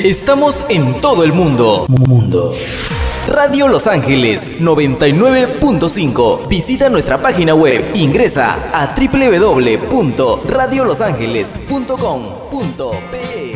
Estamos en todo el mundo. Radio Los Ángeles 99.5. Visita nuestra página web. Ingresa a www.radiolosangeles.com.pe.